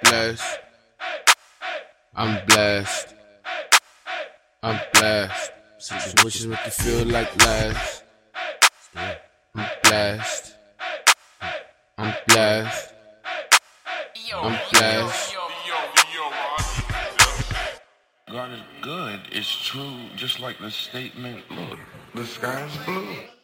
blessed. I'm blessed. I'm blessed. Such wishes make you feel like less. I'm blessed. I'm blessed. I'm blessed. God is good. It's true. Just like the statement, look, the sky's blue.